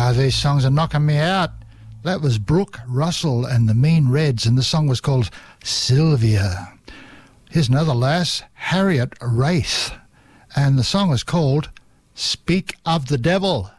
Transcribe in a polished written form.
These songs are knocking me out. That was Brooke Russell and the Mean Reds, and the song was called Sylvia. Here's another lass, Harriet Wraith, and the song is called Speak of the Devil.